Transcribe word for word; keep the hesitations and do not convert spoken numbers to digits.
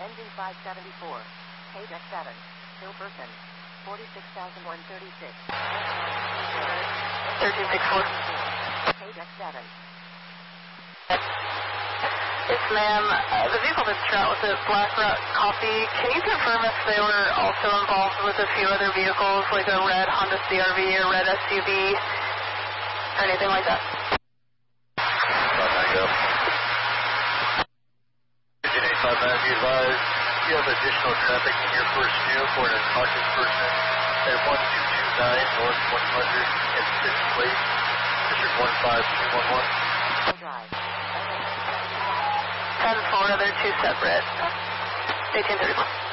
Engine five seventy-four. Page X seven. Hill person. forty-six thousand one hundred thirty-six. thirteen sixty-four. Page X seven. Yes, ma'am. Uh, the vehicle that's out with the Black Rock Coffee, can you confirm if they were also involved with a few other vehicles, like a red Honda C R V or red S U V, or anything like that? Let that go. Engine eight five nine, be advised, you have additional traffic in your first view for an intoxicated person at one two two nine North one hundred and fifth Place, District one five two one one. Drive. ten four, they're two separate. eighteen thirty-one.